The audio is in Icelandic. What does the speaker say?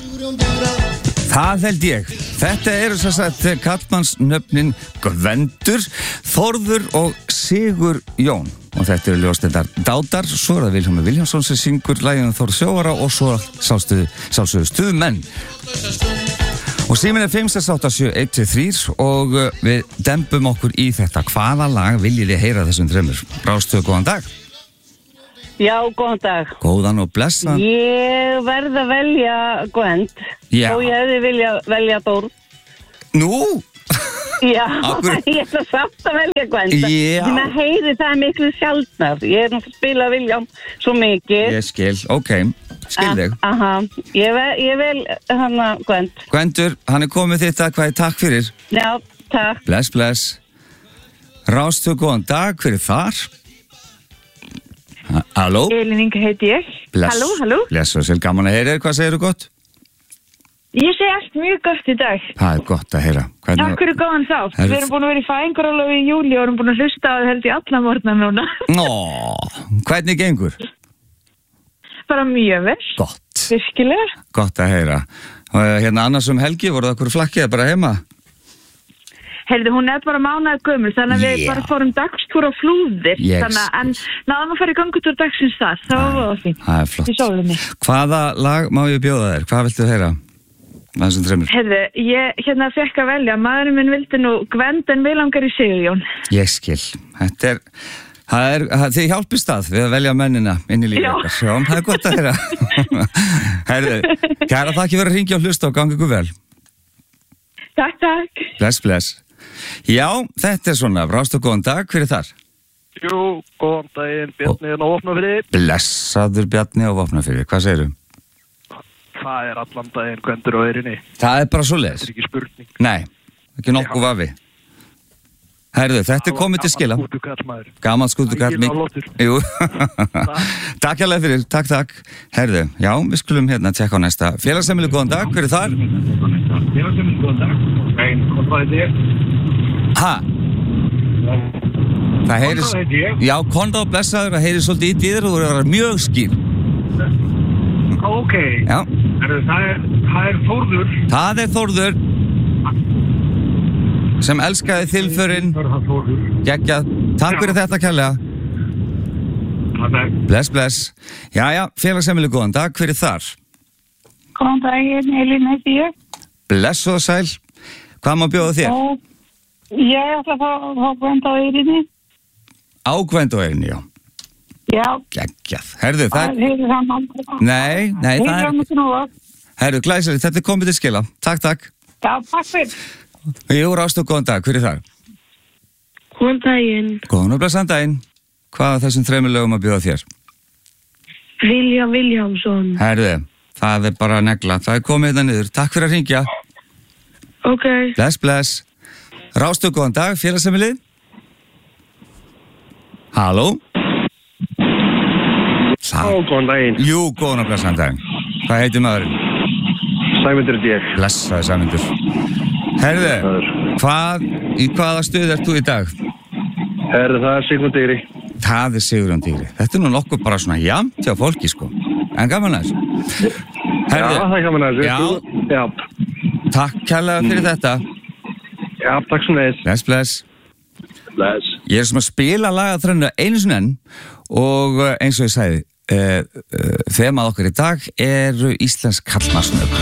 Það held ég. Þetta eru svo sagt kallmannsnöfnin Gvendur, Þórður og Sigur Jón. Og þetta eru ljósnendar Dátar, svo er það Vilhjálmur Vilhjálmsson sem syngur lagið Þórð Sjóara og svo sjálfsögðu Stuðmenn. Og síminn er 5687123 og við dembum okkur í þetta. Hvaða lag viljið þið heyra þessum þremur? Rástöðu, góðan dag. Já, góðan dag. Góðan og blessa. Ég verð að velja Gwend. Já. Og ég hefði vilja velja Dór. Nú? Já, Akkur... ég ætla samt að velja Gwend. Já. Þannig að heyri það miklu sjaldnar. Ég er náttúrulega að spila Viljám svo mikið. Ég skil, ok. Skil þig. Aha, ég vil hana Gwend. Gvendur, hann er komið þitt að hvað takk fyrir. Já, takk. Bless, bless. Rástöðu, góðan dag, hver er þar? Halló? Elín Inga heiti ég. Bless. Halló. Bless og sér, gaman að heyra þér, hvað segir þú gott? Ég segi allt mjög gott í dag. Það er gott að heyra. Takk fyrir góðan þátt. Við erum búin að vera í fæðingarálofi í júli og erum búin að hlusta á það held í alla morgna núna. Nó, hvernig gengur? Bara mjög vel. Gott. Virkilega. Gott að heyra. Og hérna annars helgi, voru það okkur flakkið bara heima? Heyrðu, hún er bara mánaði gömul, þannig að við bara fórum dagstúr á Flúðir. Þannig að, en náðum að fara í gangutúr dagsins þar. Það var það fínt. Það er flott. Í sólinni. Hvaða lag má ég bjóða þér? Hvað viltu heyra? Þessum þremur. Heyrðu, ég hérna fekk að velja. Maðurinn minn vildi nú Gwend en mig langar í Sigurjón. Ég skil. Þið hjálpist að við að velja mennina inn í lífið ykkar. Já, það er gott að heyra. Heyrðu, kæra þakki fyrir að hringja og hlusta og gangi ykkur vel. Takk, takk. Bless, bless. Já, þetta er svona, Rást og góðan dag, hver er þar? Jú, góðan daginn, Bjarni á Vopnafirði. Blessaður Bjarni á Vopnafirði, hvað segirðu? Það er allan daginn Gvendur á eyrinni. Það er bara svoleiðis? Það er ekki spurning. Nei, ekki nokkuð vafi. Herðu, þetta er komið til skila. Gaman skútukall. Jú, takk hérlega fyrir, takk. Herðu, já, við skulum hérna tjekka á næsta. Félagsheimili, góðan dag, hver er þar? Félagsheimili, góðan dag. Einn, hvað er þið? Ha? Það heyris... Já, Konráð blessaður, það heyris svolítið í þér og þú eru mjög skýr. Ok. Já. Það er Þórður. Það er Þórður. Sem elskaði þilförinn. Geggjað. Takk fyrir þetta kærlega. Bless, bless. Jæja, félagsheimili, góðan dag, hver er þar? Góðan daginn, Elín heiti ég. Bless og sæl. Hvað má bjóða þér? Ég ætla að fá Gwend á eyrinni. Á Gwend á eyrinni, já. Já. Geggjað. Herðu, það... Nei, það er... Herðu, glæsilegt, þetta er komið til skila. Takk. Já, takk fyrir. Jú, Rást og góðan dag, hver er það? Góðan daginn. Góðan og blessan daginn. Hvað er þessum þremur lögum að bjóða þér? Viljám Vilhjálmsson. Herðu, það er bara negla. Það er komið hérna niður. Takk fyrir að hringja. Ok. Bless. Rást og góðan dag, félagsheimilið. Halló? Góðan daginn. Jú, góðan og blessan daginn. Hvað heitir maðurinn? Sæmundur er ég. Blessaði Sæmundur. Herðu, í hvaða stuð ert þú í dag? Herðu, það er Sigurjón Digri. Það er Sigurjón Digri. Þetta er nú nokkuð bara svona jafnt hjá fólki, sko. En gaman að þessu. Herðu, já, það er gaman að þessu. Já. Takk kærlega fyrir þetta. Já, takk svo neðis. Bless. Ég er sem að spila lagaþrennu einu sinni enn og eins og ég sagði, þemað okkar í dag eru íslensk karlmannsnöfn.